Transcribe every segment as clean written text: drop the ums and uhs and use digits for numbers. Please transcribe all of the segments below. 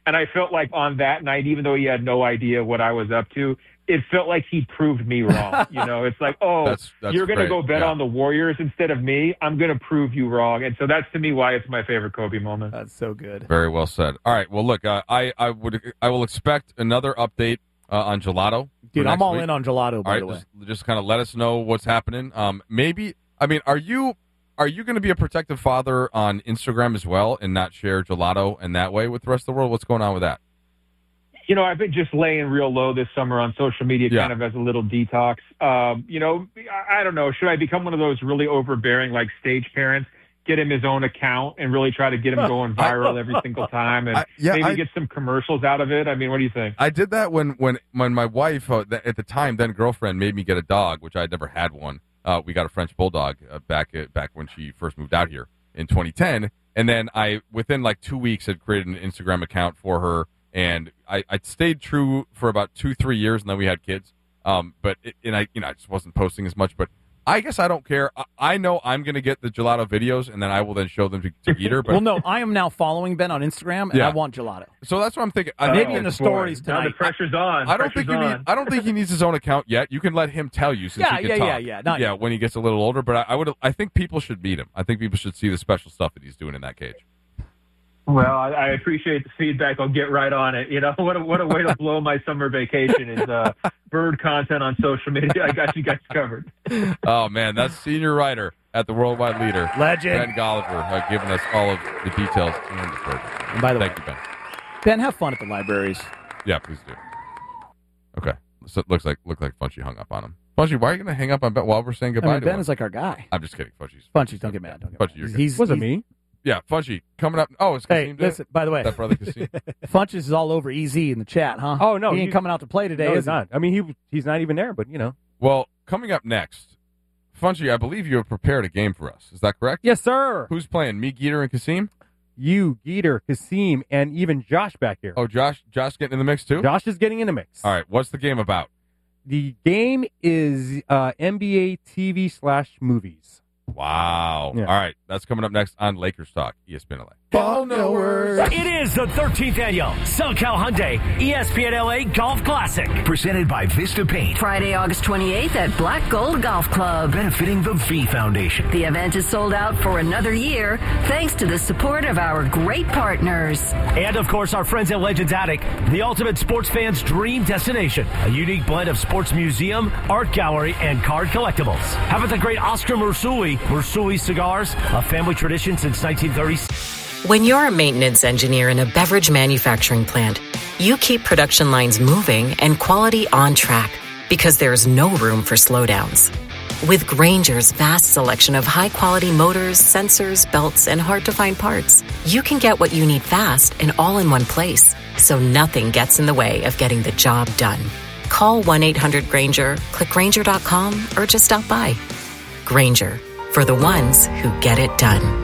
And I felt like on that night, even though he had no idea what I was up to, it felt like he proved me wrong. It's like, that's you're going to go bet on the Warriors instead of me. I'm going to prove you wrong. And so that's, to me, why it's my favorite Kobe moment. That's so good. Very well said. All right. Well, look, I will expect another update on Gelato. Dude, I'm all in on Gelato, by the way. Just kind of let us know what's happening. Maybe, are you going to be a protective father on Instagram as well and not share Gelato in that way with the rest of the world? What's going on with that? I've been just laying real low this summer on social media, kind of as a little detox. I don't know. Should I become one of those really overbearing, like, stage parents, get him his own account and really try to get him going viral every single time and maybe get some commercials out of it? I mean, what do you think? I did that when my wife, at the time, then girlfriend, made me get a dog, which I had never had one. We got a French Bulldog back when she first moved out here in 2010. And then I, within like 2 weeks, had created an Instagram account for her. And I stayed true for about 2-3 years, and then we had kids. I just wasn't posting as much. But I guess I don't care. I know I'm going to get the Gelato videos, and then I will then show them to Geeter. But well, no, I am now following Ben on Instagram, and I want Gelato. So that's what I'm thinking. Maybe in the stories tonight. Now the pressure's on. I don't think he needs his own account yet. You can let him tell you since he can talk. When he gets a little older. But I think people should meet him. I think people should see the special stuff that he's doing in that cage. Well, I appreciate the feedback. I'll get right on it. What a way to blow my summer vacation is bird content on social media. I got you guys covered. Oh, man, that's senior writer at the Worldwide Leader. Legend. Ben Golliver giving us all of the details. And by the way, thank you, Ben. Ben, have fun at the libraries. Yeah, please do. Okay. So it looks like Funchy hung up on him. Funchy, why are you going to hang up on Ben while we're saying goodbye to Ben him? is like our guy. I'm just kidding. Funchy, don't get mad. Funchy, wasn't me. Yeah, Funchy, coming up. Oh, it's Kasim. Hey, listen, by the way. That brother Kasim. Funches is all over EZ in the chat, huh? Oh, no. He ain't coming out to play today, no, is he's not. I mean, he's not even there, but, Well, coming up next, Funchy, I believe you have prepared a game for us. Is that correct? Yes, sir. Who's playing? Me, Geeter, and Kasim? You, Geeter, Kasim, and even Josh back here. Oh, Josh getting in the mix, too? Josh is getting in the mix. All right, what's the game about? The game is NBA TV/movies. Wow. Yeah. All right, that's coming up next on Lakers Talk, ESPN LA. Ball knowers. It is the 13th annual SoCal Hyundai ESPN LA Golf Classic. Presented by Vista Paint. Friday, August 28th at Black Gold Golf Club. Benefiting the V Foundation. The event is sold out for another year thanks to the support of our great partners. And, of course, our friends at Legends Attic, the ultimate sports fan's dream destination. A unique blend of sports museum, art gallery, and card collectibles. How about the great Oscar Marsuli? Marsuli Cigars, a family tradition since 1930. When you're a maintenance engineer in a beverage manufacturing plant, you keep production lines moving and quality on track because there's no room for slowdowns. With Grainger's vast selection of high-quality motors, sensors, belts, and hard-to-find parts, you can get what you need fast and all in one place, so nothing gets in the way of getting the job done. Call 1-800-GRAINGER, click Grainger.com, or just stop by. Grainger, for the ones who get it done.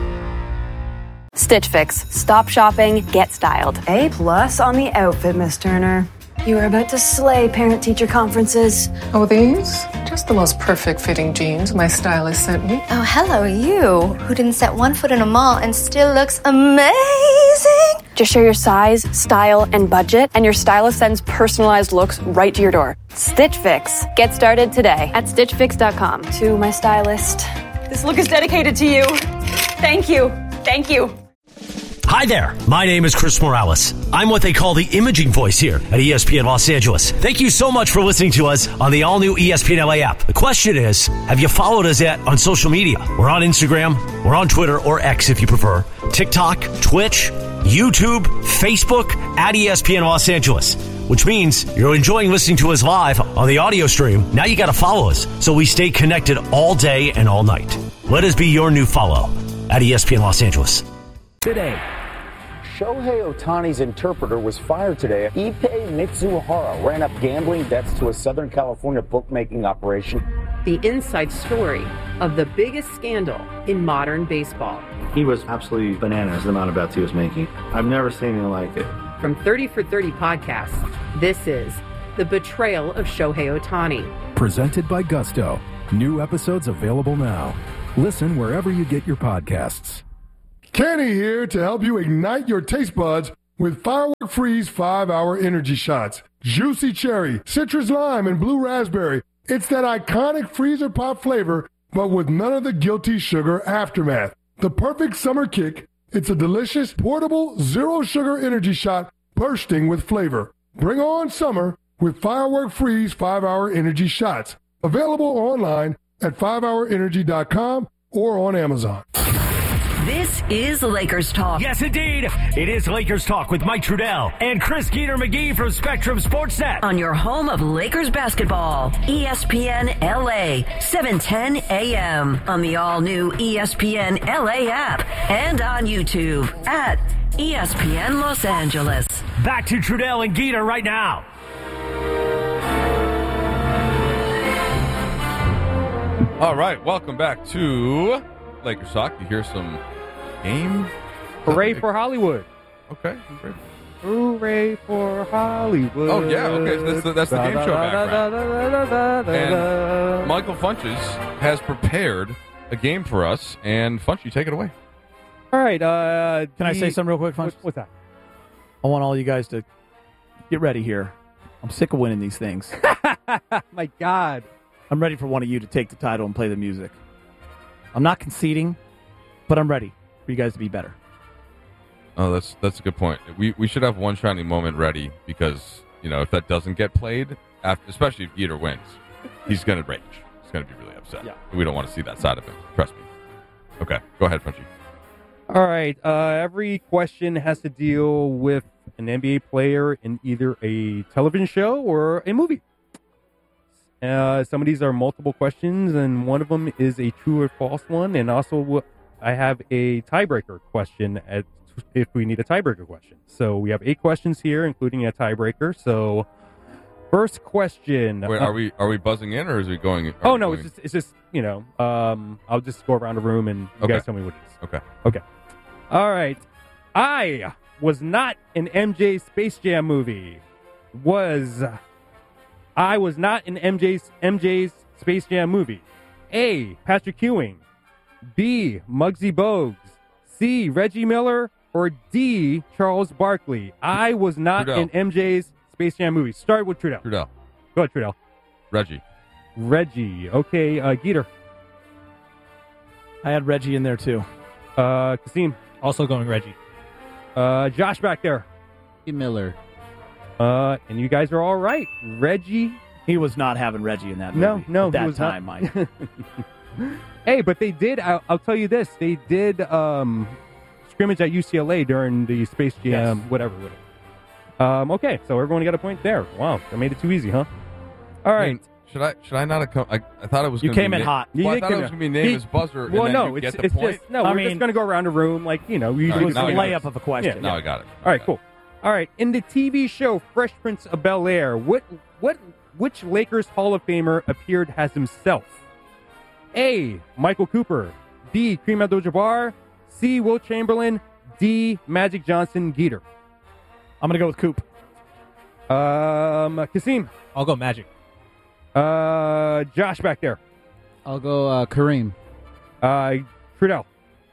Stitch Fix. Stop shopping, get styled. A+ on the outfit, Miss Turner. You are about to slay parent-teacher conferences. Oh, these? Just the most perfect fitting jeans my stylist sent me. Oh, hello, you, who didn't set one foot in a mall and still looks amazing. Just share your size, style, and budget, and your stylist sends personalized looks right to your door. Stitch Fix. Get started today at StitchFix.com. To my stylist. This look is dedicated to you. Thank you. Thank you. Hi there, my name is Chris Morales. I'm what they call the imaging voice here at ESPN Los Angeles. Thank you so much for listening to us on the all-new ESPN LA app. The question is, have you followed us yet on social media? We're on Instagram, we're on Twitter, or X if you prefer, TikTok, Twitch, YouTube, Facebook, at ESPN Los Angeles. Which means you're enjoying listening to us live on the audio stream. Now you got to follow us so we stay connected all day and all night. Let us be your new follow at ESPN Los Angeles. Today, Shohei Ohtani's interpreter was fired today. Ippei Mitsuhara ran up gambling debts to a Southern California bookmaking operation. The inside story of the biggest scandal in modern baseball. He was absolutely bananas, the amount of bets he was making. I've never seen anything like it. From 30 for 30 podcasts, this is The Betrayal of Shohei Ohtani. Presented by Gusto. New episodes available now. Listen wherever you get your podcasts. Kenny here to help you ignite your taste buds with Firework Freeze 5-Hour Energy Shots. Juicy cherry, citrus lime, and blue raspberry. It's that iconic freezer pop flavor, but with none of the guilty sugar aftermath. The perfect summer kick. It's a delicious, portable, zero-sugar energy shot bursting with flavor. Bring on summer with Firework Freeze 5-Hour Energy Shots. Available online at 5hourenergy.com or on Amazon. This is Lakers Talk. Yes, indeed. It is Lakers Talk with Mike Trudell and Chris Geeter-McGee from Spectrum Sportsnet. On your home of Lakers basketball, ESPN LA, 710 AM. On the all-new ESPN LA app. And on YouTube at ESPN Los Angeles. Back to Trudell and Geeter right now. All right, welcome back to Lakers Talk. You hear some game? Hooray for Hollywood. Okay. Hooray for Hollywood. Oh, yeah. Okay, so that's the game show background. And Michael Funches has prepared a game for us. And Funch, you take it away. All right. Can I say something real quick, Funch? What's that? I want all you guys to get ready here. I'm sick of winning these things. My God. I'm ready for one of you to take the title and play the music. I'm not conceding, but I'm ready for you guys to be better. Oh, that's a good point. We should have one shining moment ready because, if that doesn't get played, especially if Geeter wins, he's going to rage. He's going to be really upset. Yeah. We don't want to see that side of him. Trust me. Okay, go ahead, Funchy. All right. Every question has to deal with an NBA player in either a television show or a movie. Some of these are multiple questions, and one of them is a true or false one. And also, I have a tiebreaker question if we need a tiebreaker question. So we have 8 questions here, including a tiebreaker. So, first question. Wait, are we buzzing in, or is it going? Oh no, it's just I'll just go around the room and you guys tell me what it is. Okay. All right. I was not in MJ's Space Jam movie. I was not in MJ's Space Jam movie. A. Patrick Ewing. B. Muggsy Bogues. C. Reggie Miller. Or D. Charles Barkley. I was not Trudell. in MJ's Space Jam movie. Start with Trudell. Trudell. Go ahead, Trudell. Reggie. Okay, Geeter. I had Reggie in there, too. Kasim. Also going Reggie. Josh back there. Miller. And you guys are all right. Reggie. He was not having Reggie in that movie. No, at that he was time, not. Mike. Hey, but they did. I'll tell you this. They did scrimmage at UCLA during the Space Jam, whatever. Okay, so everyone got a point there. Wow, I made it too easy, huh? All right. Should I not have come? I thought it was. You came in hot. Well, I thought it was going to be named as buzzer. Well, and then no, you it's get the point. just we're just going to go around the room like it was a layup of a question. Yeah, now I got it. All right, cool. All right, in the TV show Fresh Prince of Bel-Air, which Lakers Hall of Famer appeared as himself? A. Michael Cooper. B. Kareem Abdul-Jabbar. C. Wilt Chamberlain. D. Magic Johnson. Geeter. I'm going to go with Coop. Kasim. I'll go Magic. Josh back there. I'll go Kareem. Trudell.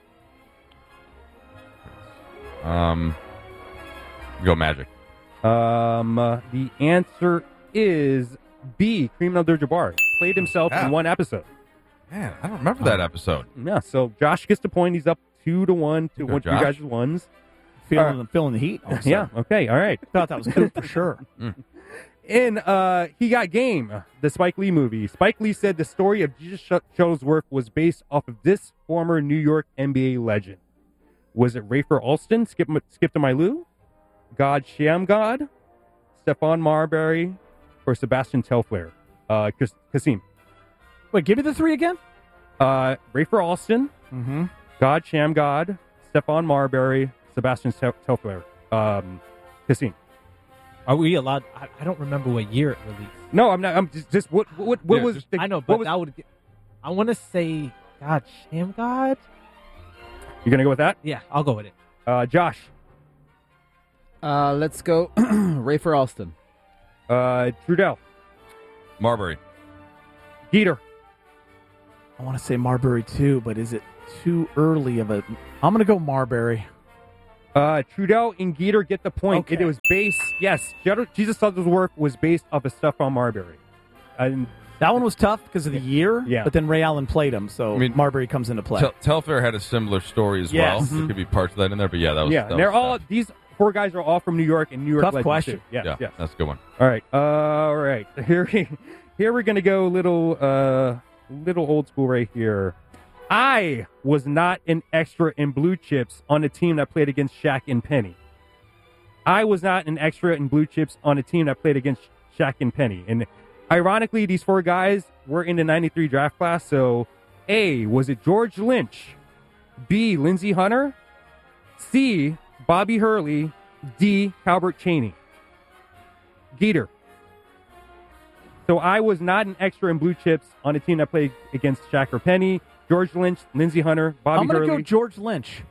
Go Magic. The answer is B. Kareem Abdul-Jabbar. Played himself in one episode. Man, I don't remember that episode. Yeah, so Josh gets the point. He's up 2-1 to one. You Josh. guys' ones. Feeling the heat. Yeah. Okay. All right. Thought that was Coop for sure. In He Got Game, the Spike Lee movie, Spike Lee said the story of Jesus Shuttlesworth was based off of this former New York NBA legend. Was it Rafer Alston, Skip to My Lou, God Shamgod, Stephon Marbury, or Sebastian Telfair? Kasim. Wait, give me the 3 again. Rafer Alston, God Shamgod, Stephon Marbury, Sebastian Telfair. Kasim. Are we allowed? I don't remember what year it released. No, I'm not. I'm just what was? I know, but that would. I want to say God Shamgod. You're gonna go with that? Yeah, I'll go with it. Josh. Let's go Rafer Alston. Trudell. Marbury. Geeter. I want to say Marbury too, but is it too early of a? I'm going to go Marbury. Trudell and Geeter get the point. Okay. It was based, yes, Jesus Shuttlesworth was based off of Stephon Marbury. And that one was tough because of the year, yeah. But then Ray Allen played him, so Marbury comes into play. Telfair had a similar story as well. There could be parts of that in there, but yeah, that was yeah. that They're was all tough. these 4 guys are all from New York and New York. Tough legends, question. too. Yes, yeah, yes. that's a good one. All right. Here we're gonna go little old school right here. I was not an extra in Blue Chips on a team that played against Shaq and Penny. I was not an extra in Blue Chips on a team that played against Shaq and Penny. And ironically, these 4 guys were in the 93 draft class. So, A, was it George Lynch? B, Lindsey Hunter? C, Bobby Hurley? D, Calbert Chaney? Geeter. So I was not an extra in Blue Chips on a team that played against Shaq or Penny. George Lynch, Lindsey Hunter, Bobby Hurley. I'm going to go George Lynch.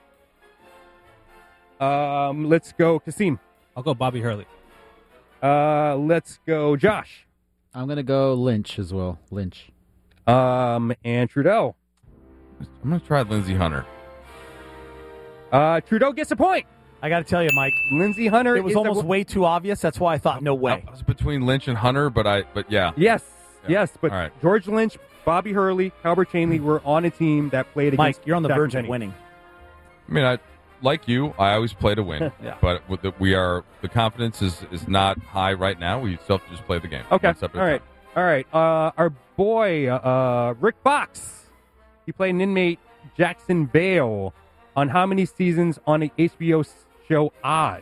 Let's go Kasim. I'll go Bobby Hurley. Let's go Josh. I'm going to go Lynch as well. Lynch. And Trudell. I'm going to try Lindsey Hunter. Trudeau gets a point. I got to tell you, Mike. Lindsey Hunter. It was almost way too obvious. That's why I thought, no way. I was between Lynch and Hunter, but yeah. Yes. But All right. George Lynch, Bobby Hurley, Calbert Chaney were on a team that played against Mike, you're on the Shaq verge and of Penny. winning. I mean, like you, I always play to win. Yeah. But the confidence is not high right now. We still have to just play the game. Okay. One step at a time. All right. Our boy, Rick Fox, he played an inmate, Jackson Vale, on how many seasons on the HBO show Oz?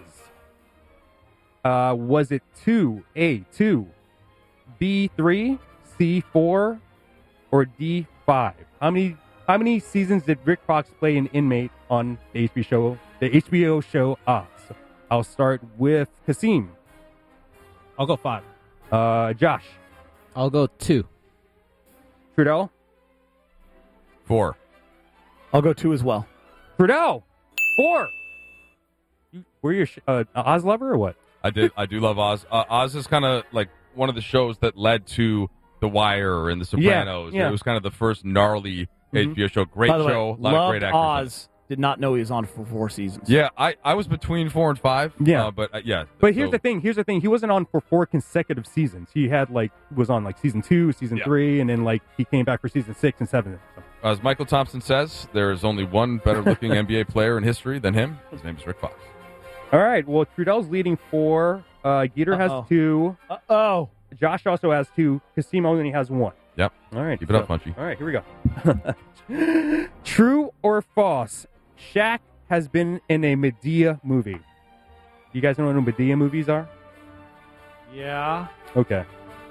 Was it 2, A, 2, B, 3, C, 4, or D, 5? How many seasons did Rick Fox play an inmate on the HBO show Oz? I'll start with Kasim. I'll go 5. Josh. I'll go 2. Trudell. 4. I'll go 2 as well. Trudell. 4. Were you Oz lover or what? I do love Oz. Oz is kind of like one of the shows that led to The Wire and The Sopranos. Yeah. It was kind of the first gnarly HBO show. Great By the show. way, A lot of great actors. Oz. Did not know he was on for 4 seasons. Yeah, I was between 4 and 5. Yeah. But yeah. But here's the thing. He wasn't on for 4 consecutive seasons. He had was on season 2, season 3, and then he came back for season 6 and 7. So. As Michael Thompson says, there is only one better looking NBA player in history than him. His name is Rick Fox. All right. Well, Trudell's leading 4. Geeter has 2. Uh-oh. Josh also has 2. Kasim only has 1. Yep. All right. Keep it up, Punchy. All right. Here we go. True or false? Shaq has been in a Medea movie. You guys know what Medea movies are? Yeah. Okay.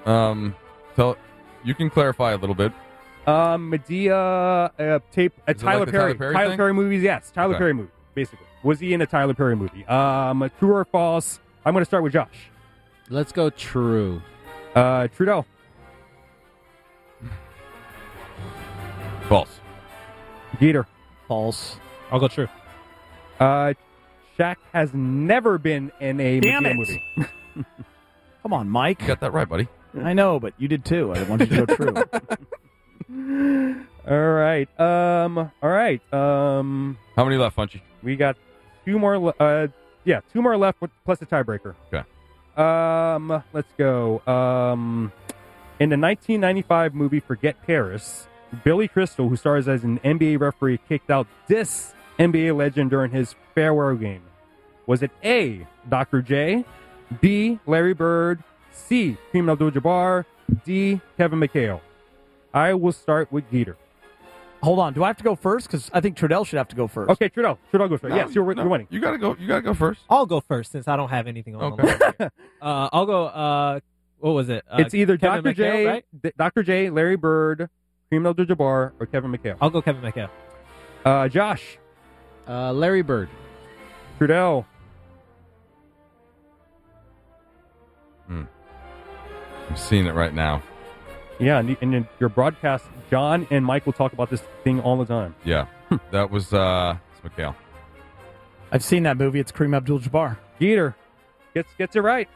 You can clarify a little bit. Medea tape Tyler Perry. Tyler Perry movies, yes. Tyler Perry movie, basically. Was he in a Tyler Perry movie? True or false? I'm going to start with Josh. Let's go true. Trudeau. False. Geeter. False. I'll go true. Shaq has never been in a Medea movie. Come on, Mike. You got that right, buddy. I know, but you did too. I wanted you to go true. All right. All right. How many left, Funchy? We got 2 more. 2 more left plus a tiebreaker. Okay. Let's go. In the 1995 movie Forget Paris, Billy Crystal, who stars as an NBA referee, kicked out this NBA legend during his farewell game. Was it A, Dr. J, B, Larry Bird, C, Kareem Abdul-Jabbar, D, Kevin McHale? I will start with Geeter. Hold on. Do I have to go first? Because I think Trudell should have to go first. Okay, Trudell goes first. Yes, you're winning. You gotta go first. I'll go first since I don't have anything on the line. I'll go. What was it? It's either Kevin Dr. McHale, J, right? Dr. J, Larry Bird, Kareem Abdul-Jabbar, or Kevin McHale. I'll go Kevin McHale. Josh. Larry Bird. Trudell. I'm seeing it right now. Yeah, and in your broadcast, John and Mike will talk about this thing all the time. Yeah, that was McHale. I've seen that movie. It's Kareem Abdul-Jabbar. Geeter gets it right.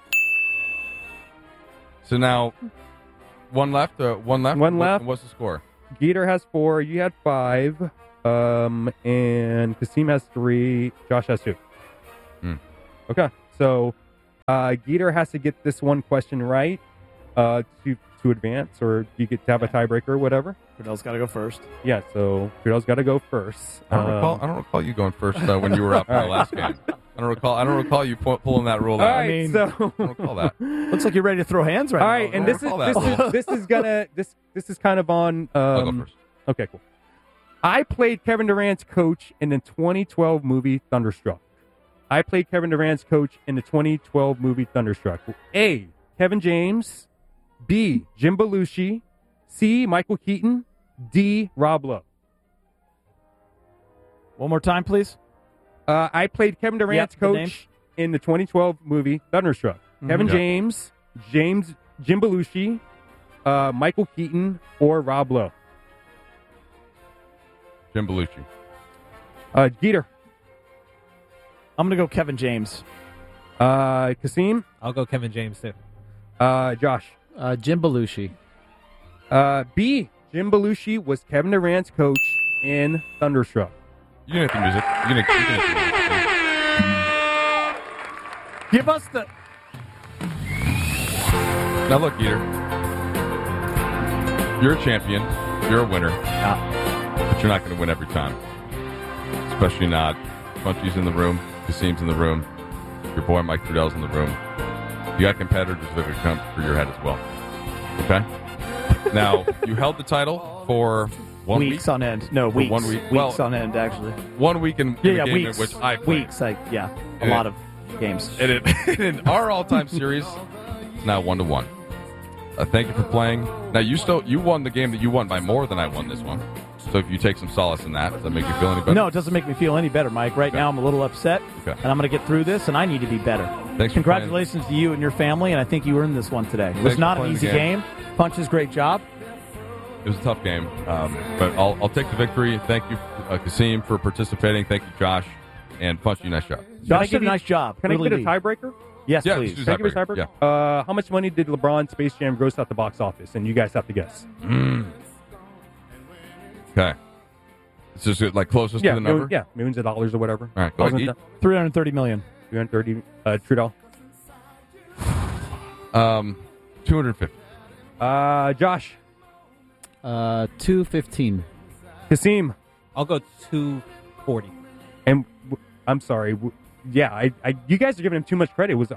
So now, one left. One left. What's the score? Geeter has 4. You had 5. And Kasim has 3. Josh has 2. Okay, so Geeter has to get this one question right to advance, or you get to have a tiebreaker or whatever. Trudell's got to go first. Yeah, so Trudell's got to go first. I don't recall you going first when you were up in the last game. I don't recall you pulling that rule out. All right, so I don't recall that. Looks like you're ready to throw hands right all now. right, and this is kind of on. I'll go first. Okay, cool. I played Kevin Durant's coach in the 2012 movie Thunderstruck. I played Kevin Durant's coach in the 2012 movie Thunderstruck. A. Kevin James. B. Jim Belushi. C. Michael Keaton. D. Rob Lowe. One more time, please. I played Kevin Durant's coach in the 2012 movie Thunderstruck. Kevin James, Jim Belushi, Michael Keaton, or Rob Lowe. Jim Belushi. Geeter. I'm going to go Kevin James. Kasim. I'll go Kevin James too. Josh. Jim Belushi. B. Jim Belushi was Kevin Durant's coach in Thunderstruck. You can hit the music. You can hit the music. Give us the... Now look, Geeter. You're a champion. You're a winner. But you're not going to win every time. Especially not. Punchy's in the room. Kasim's in the room. Your boy Mike Trudell's in the room. You got competitors that could come for your head as well. Okay? Now, you held the title for 1 week. Weeks on end. No, weeks. 1 week. Weeks on end, actually. 1 week in the game weeks. in which I played. Weeks, a lot of games. And in our all-time series, now 1-1. Thank you for playing. Now, you won the game that you won by more than I won this one. So if you take some solace in that, does that make you feel any better? No, it doesn't make me feel any better, Mike. Right now I'm a little upset, and I'm going to get through this, and I need to be better. Thanks. Congratulations to you and your family, and I think you earned this one today. It was not an easy game. Punch's great job. It was a tough game, but I'll take the victory. Thank you, Kasim, for participating. Thank you, Josh, and Punchy, nice job. Josh did a nice job. Can I get a tiebreaker? Yes, yeah, please. Can I give a tiebreaker? Yeah. How much money did LeBron Space Jam gross at the box office? And you guys have to guess. Okay. It's just like closest to the number? Millions of dollars or whatever. All right, go ahead. $330 million. 330. Trudell. 250. Josh. 215. Kasim. I'll go 240. And I'm sorry. Yeah, you guys are giving him too much credit. It was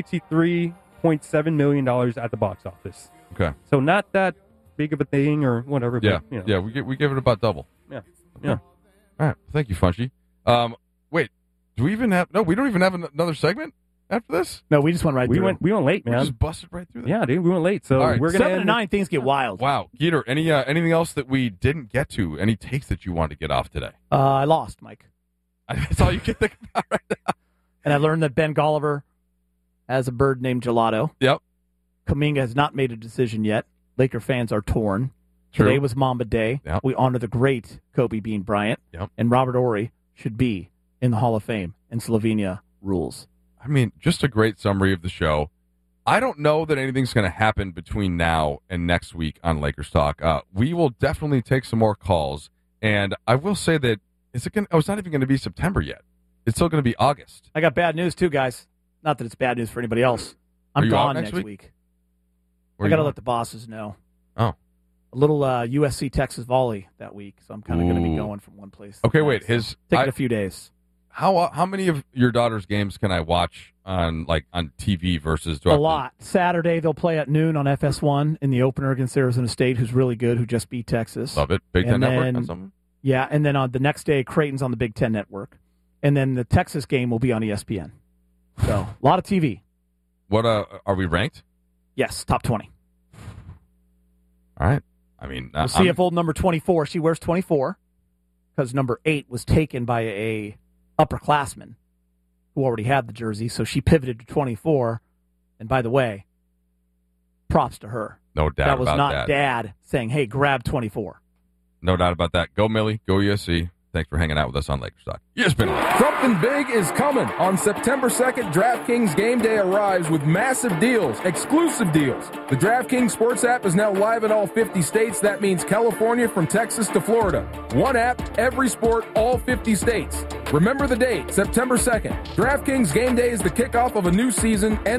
$163.7 million at the box office. Okay. So not that big of a thing or whatever. Yeah, but, yeah. We give it about double. Yeah. Okay. Yeah. All right. Thank you, Funchy. Wait. Do we even have? No, we don't even have another segment after this. No, we just went right through. We went late, man. We just busted right through that. Yeah, dude, we went late. So all right. we're gonna 7 to 9. Things get wild. Wow, Geeter. Anything else that we didn't get to? Any takes that you wanted to get off today? I lost, Mike. That's all you can think about right now. And I learned that Ben Golliver has a bird named Gelato. Yep. Kuminga has not made a decision yet. Laker fans are torn. True. Today was Mamba Day. Yep. We honor the great Kobe Bean Bryant. Yep. And Robert Horry should be in the Hall of Fame. And Slovenia rules. I mean, just a great summary of the show. I don't know that anything's going to happen between now and next week on Lakers Talk. We will definitely take some more calls. And I will say that it's not even going to be September yet. It's still going to be August. I got bad news, too, guys. Not that it's bad news for anybody else. I'm gone next week. I got to let the bosses know. Oh. A little USC Texas volley that week, so I'm kind of going to be going from one place. Okay, wait. Taking a few days. How many of your daughter's games can I watch on TV versus a lot? Saturday they'll play at noon on FS1 in the opener against Arizona State, who's really good, who just beat Texas. Love it. Big Ten Network on something? Yeah, and then on the next day, Creighton's on the Big Ten Network. And then the Texas game will be on ESPN. So, a lot of TV. What are we ranked? Yes, top 20. All right. I mean, we'll see if old number 24, she wears 24, because number 8 was taken by a upperclassman who already had the jersey, so she pivoted to 24. And by the way, props to her. No doubt about that. That was not Dad saying, hey, grab 24. No doubt about that. Go Millie. Go USC. Thanks for hanging out with us on Lakers Talk. Something big is coming. On September 2nd, DraftKings Game Day arrives with massive deals, exclusive deals. The DraftKings Sports app is now live in all 50 states. That means California from Texas to Florida. One app, every sport, all 50 states. Remember the date, September 2nd. DraftKings Game Day is the kickoff of a new season.